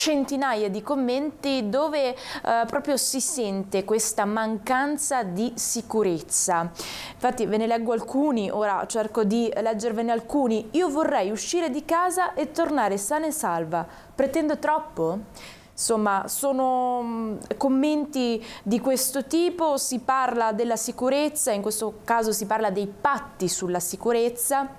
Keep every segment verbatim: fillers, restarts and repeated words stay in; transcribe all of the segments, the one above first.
centinaia di commenti dove eh, proprio si sente questa mancanza di sicurezza. Infatti ve ne leggo alcuni, ora cerco di leggervene alcuni. Io vorrei uscire di casa e tornare sana e salva. Pretendo troppo? Insomma, sono commenti di questo tipo, si parla della sicurezza, in questo caso si parla dei patti sulla sicurezza,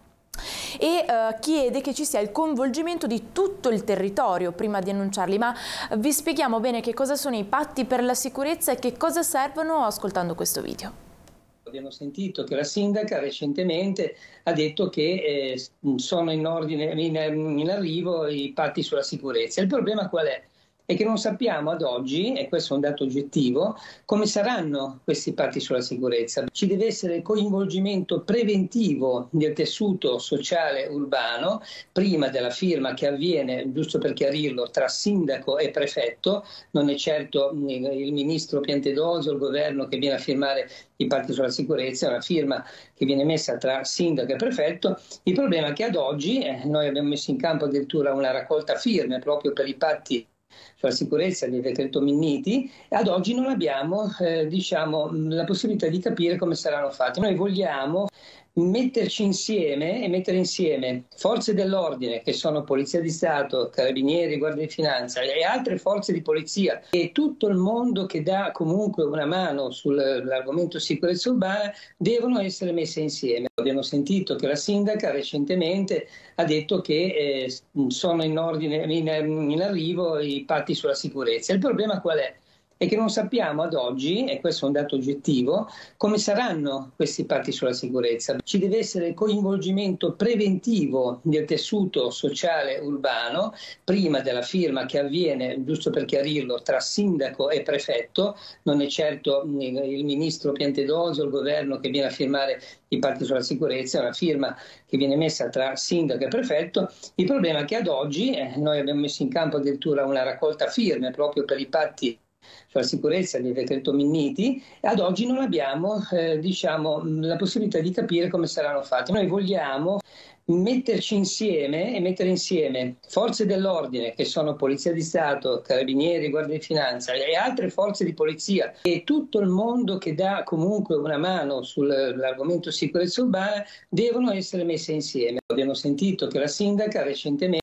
e uh, chiede che ci sia il coinvolgimento di tutto il territorio prima di annunciarli. Ma vi spieghiamo bene che cosa sono i patti per la sicurezza e che cosa servono ascoltando questo video. Abbiamo sentito che la sindaca recentemente ha detto che eh, sono in ordine, in, in arrivo i patti sulla sicurezza. Il problema qual è? È che non sappiamo ad oggi, e questo è un dato oggettivo, come saranno questi patti sulla sicurezza. Ci deve essere il coinvolgimento preventivo del tessuto sociale urbano prima della firma che avviene, giusto per chiarirlo, tra sindaco e prefetto. Non è certo il ministro Piantedosi o il governo che viene a firmare i patti sulla sicurezza, è una firma che viene messa tra sindaco e prefetto. Il problema è che ad oggi eh, noi abbiamo messo in campo addirittura una raccolta firme proprio per i patti sulla sicurezza del decreto Minniti, e ad oggi non abbiamo eh, diciamo, la possibilità di capire come saranno fatti. Noi vogliamo metterci insieme e mettere insieme forze dell'ordine che sono Polizia di Stato, Carabinieri, Guardia di Finanza e altre forze di polizia e tutto il mondo che dà comunque una mano sull'argomento sicurezza urbana devono essere messe insieme. Abbiamo sentito che la sindaca recentemente ha detto che eh, sono in ordine, in, in arrivo i patti sulla sicurezza. Il problema qual è? È che non sappiamo ad oggi, e questo è un dato oggettivo, come saranno questi patti sulla sicurezza. Ci deve essere il coinvolgimento preventivo del tessuto sociale urbano prima della firma che avviene, giusto per chiarirlo, tra sindaco e prefetto. Non è certo il ministro Piantedosi o il governo che viene a firmare i patti sulla sicurezza, è una firma che viene messa tra sindaco e prefetto. Il problema è che ad oggi eh, noi abbiamo messo in campo addirittura una raccolta firme proprio per i patti sulla sicurezza del decreto Minniti, e ad oggi non abbiamo eh, diciamo, la possibilità di capire come saranno fatti. Noi vogliamo metterci insieme e mettere insieme forze dell'ordine che sono Polizia di Stato, Carabinieri, Guardia di Finanza e altre forze di polizia e tutto il mondo che dà comunque una mano sull'argomento sicurezza urbana devono essere messe insieme. Abbiamo sentito che la sindaca recentemente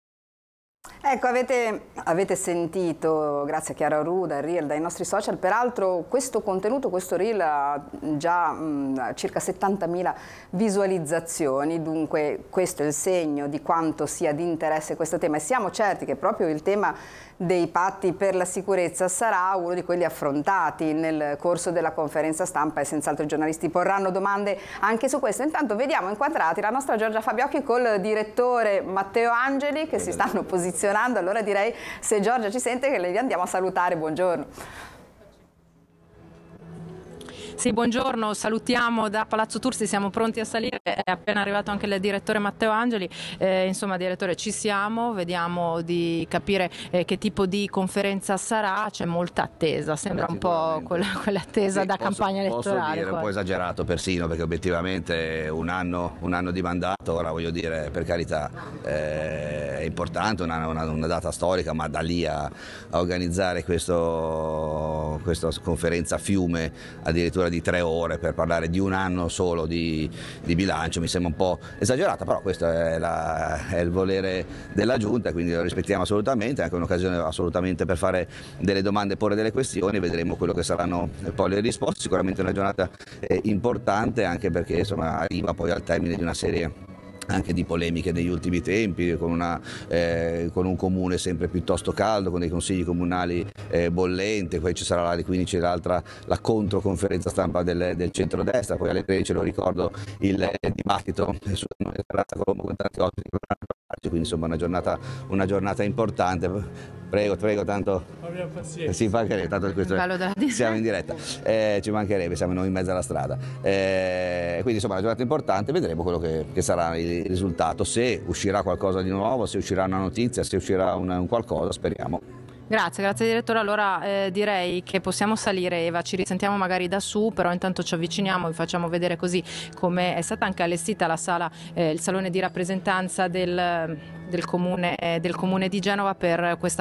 Ecco, avete, avete sentito, grazie a Chiara Ruda e Reel dai nostri social, peraltro questo contenuto, questo Reel ha già mh, circa settantamila visualizzazioni, dunque questo è il segno di quanto sia di interesse questo tema e siamo certi che proprio il tema dei patti per la sicurezza sarà uno di quelli affrontati nel corso della conferenza stampa e senz'altro i giornalisti porranno domande anche su questo. Intanto vediamo inquadrati la nostra Giorgia Fabiocchi col direttore Matteo Angeli che si stanno posizionando. Allora direi, se Giorgia ci sente, che le andiamo a salutare. Buongiorno. Sì, buongiorno, salutiamo da Palazzo Tursi, siamo pronti a salire, è appena arrivato anche il direttore Matteo Angeli, eh, insomma direttore ci siamo, vediamo di capire eh, che tipo di conferenza sarà, c'è molta attesa, sembra un po' quella, quell'attesa sì, da posso, campagna elettorale. Posso dire, un po' esagerato persino, perché obiettivamente un anno, un anno di mandato, ora voglio dire, per carità, eh, è importante, una, una, una data storica, ma da lì a, a organizzare questo, questa conferenza a fiume addirittura di tre ore per parlare di un anno solo di, di bilancio mi sembra un po' esagerata, però questo è, la, è il volere della Giunta, quindi lo rispettiamo assolutamente, è anche un'occasione assolutamente per fare delle domande e porre delle questioni, vedremo quello che saranno poi le risposte. Sicuramente una giornata eh, importante, anche perché insomma arriva poi al termine di una serie anche di polemiche degli ultimi tempi, con, una, eh, con un comune sempre piuttosto caldo, con dei consigli comunali eh, bollenti, poi ci sarà alle quindici l'altra, la controconferenza stampa del, del centrodestra, poi alle tredici, lo ricordo, il eh, dibattito su Terrazza Colombo con tanti ospiti, quindi insomma una giornata, una giornata importante. Prego, prego, tanto si mancherebbe, tanto questo è, siamo in diretta, eh, ci mancherebbe, siamo noi in mezzo alla strada, eh, quindi insomma una giornata importante, vedremo quello che, che sarà il risultato, se uscirà qualcosa di nuovo, se uscirà una notizia, se uscirà un, un qualcosa, speriamo. Grazie, grazie direttore. Allora eh, direi che possiamo salire, Eva, ci risentiamo magari da su, però intanto ci avviciniamo, vi facciamo vedere così come è stata anche allestita la sala, eh, il salone di rappresentanza del del comune, del comune di Genova per questa